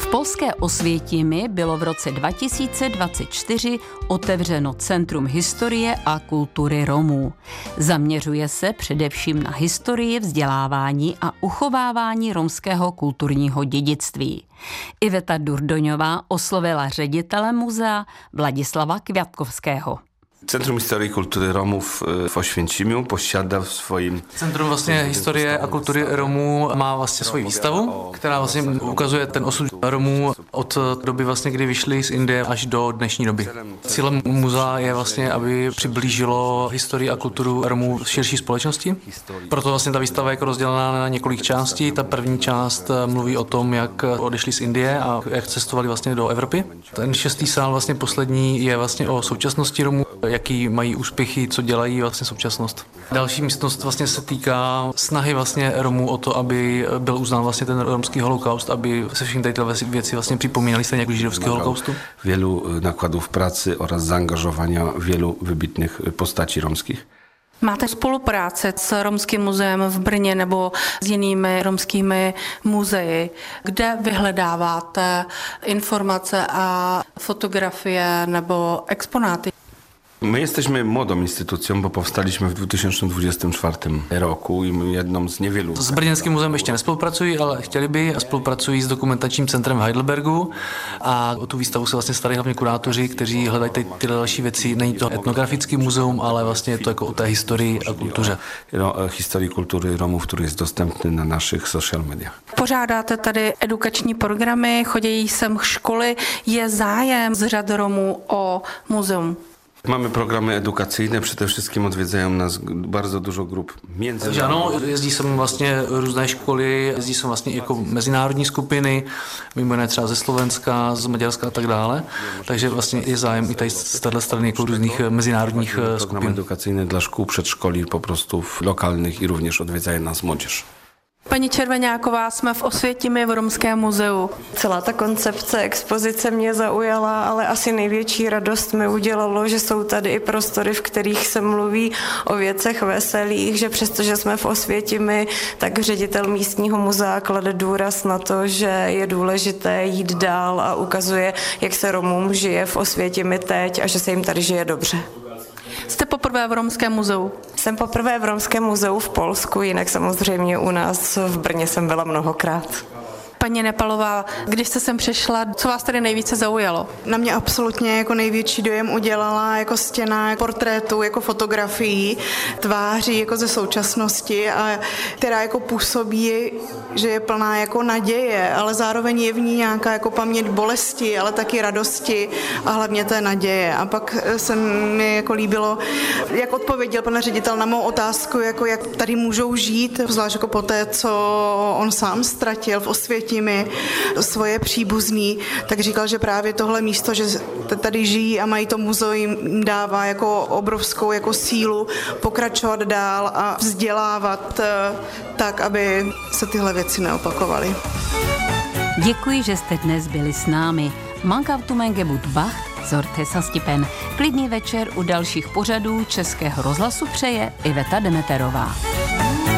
polské Osvětimi bylo v roce 2024 otevřeno Centrum historie a kultury Romů. Zaměřuje se především na historii, vzdělávání a uchovávání romského kulturního dědictví. Iveta Durdoňová oslovila ředitele muzea Władysława Kwiatkowskiego. Centrum Historii Kultury Romów w Oświęcimiu posiada w swoim... Centrum vlastně historie a kultury Romů má vlastně svoji výstavu, která vlastně ukazuje ten osud Romů od doby vlastně, kdy vyšli z Indie až do dnešní doby. Cílem muzea je vlastně, aby přiblížilo historii a kulturu Romů širší společnosti. Proto vlastně ta výstava je jako rozdělená na několik částí. Ta první část mluví o tom, jak odešli z Indie a jak cestovali vlastně do Evropy. Ten 6. sál vlastně poslední je vlastně o současnosti Romů, jaký mají úspěchy, co dělají vlastně současnost. Další místnost vlastně se týká snahy vlastně Romů o to, aby byl uznán vlastně ten romský holokaust, aby se všechny tyto věci vlastně připomínaly stejně jako židovského holokaustu. Wielu nakładów pracy oraz zaangażowania wielu wybitnych postaci romskich. Máte spolupráce s Romským muzeem v Brně nebo s jinými romskými muzeji, kde vyhledáváte informace a fotografie nebo exponáty? My jesteśmy młodą instytucją, bo powstaliśmy w 2024 roku i jedną z niewielu... S Brněnským muzeem ještě nespolupracují, ale chtěli by a spolupracují s dokumentačním centrem v Heidelbergu a o tu výstavu se vlastně starají hlavně kurátoři, kteří hledají ty další věci. Není to etnografický muzeum, ale vlastně je to jako o té historii a kultuře. Historii kultury Romów, który jest dostępny na naszych social mediach. Pořádáte tady edukační programy, chodí sem školy, je zájem z řad Romů o muzeum? Mamy programy edukacyjne, przede wszystkim odwiedzają nas bardzo dużo grup Takže ano, jezdí sem vlastně různé školy, jezdí sem vlastně jako mezinárodní skupiny, mimo jiné třeba ze Slovenska, z Maďarska a tak dále. Takže vlastně je zájem i tady z této strany jako různých mezinárodních skupin. Programy edukacyjne dla szkół, przedszkoli po prostu lokalnych i również odwiedzają nas młodzież. Paní Červeňáková, jsme v Osvětimi v Romském muzeu. Celá ta koncepce expozice mě zaujala, ale asi největší radost mi udělalo, že jsou tady i prostory, v kterých se mluví o věcech veselých, že přestože jsme v Osvětimi, tak ředitel místního muzea klade důraz na to, že je důležité jít dál a ukazuje, jak se Romům žije v Osvětimi teď a že se jim tady žije dobře. Jste poprvé v Romském muzeu? Jsem poprvé v Romském muzeu v Polsku, jinak samozřejmě u nás v Brně jsem byla mnohokrát. Paní Nepalová, když jste sem přišla, co vás tady nejvíce zaujalo? Na mě absolutně jako největší dojem udělala jako stěna portrétů, jako fotografií, tváří jako ze současnosti, a která jako působí, že je plná jako naděje, ale zároveň je v ní nějaká jako paměť bolesti, ale taky radosti a hlavně té naděje. A pak se mi jako líbilo, jak odpověděl pan ředitel na mou otázku, jako jak tady můžou žít, zvlášť jako po té, co on sám ztratil v Osvětimi svoje příbuzný, tak říkal, že právě tohle místo, že tady žijí a mají to muzeum, jim dává jako obrovskou jako sílu pokračovat dál a vzdělávat tak, aby se tyhle věci neopakovaly. Děkuji, že jste dnes byli s námi. Mankautumen gebut Bacht, Zorte Sastipen. Klidný večer u dalších pořadů Českého rozhlasu přeje Iveta Demeterová.